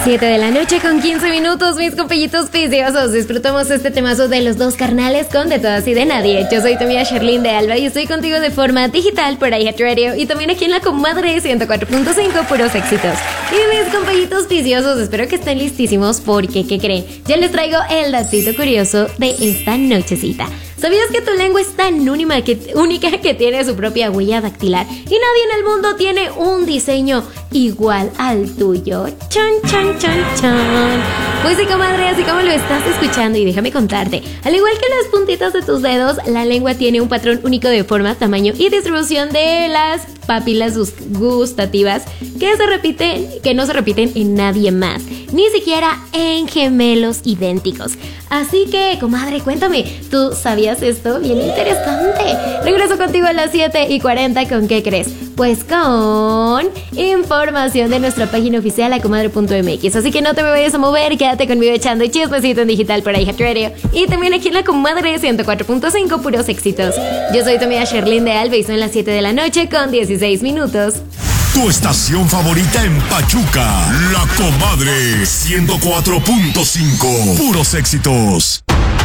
7 de la noche con 15 minutos, mis compellitos preciosos. Disfrutamos este temazo de los dos carnales con De Todas y de Nadie. Yo soy tu amiga Sherlyn de Alba y estoy contigo de forma digital por iHeartRadio y también aquí en la comadre 104.5, puros éxitos. Y mis compellitos preciosos, espero que estén listísimos porque, ¿qué creen? Ya les traigo el datito curioso de esta nochecita. ¿Sabías que tu lengua es tan única que tiene su propia huella dactilar y nadie en el mundo tiene un diseño igual al tuyo? Chan, chan, chan, chan. Pues sí, comadre, así como lo estás escuchando, y déjame contarte, al igual que las puntitas de tus dedos, la lengua tiene un patrón único de forma, tamaño y distribución de las papilas gustativas que no se repiten en nadie más, ni siquiera en gemelos idénticos. Así que, comadre, cuéntame, ¿tú sabías esto? Bien interesante. Regreso contigo a las 7:40, ¿con qué crees? Pues con información de nuestra página oficial, lacomadre.mx. Así que no te me vayas a mover, quédate conmigo echando chismecito en digital por iHeartRadio. Y también aquí en la comadre 104.5, puros éxitos. Yo soy tu amiga Sherlyn de Alba y son las 7 de la noche con 16 minutos. Tu estación favorita en Pachuca, La Comadre 104.5. Puros éxitos.